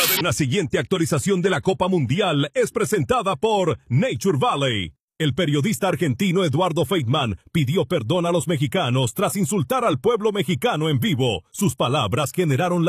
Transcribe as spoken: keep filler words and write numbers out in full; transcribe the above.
La siguiente actualización de la Copa Mundial es presentada por Nature Valley. El periodista argentino Eduardo Feitman pidió perdón a los mexicanos tras insultar al pueblo mexicano en vivo. Sus palabras generaron la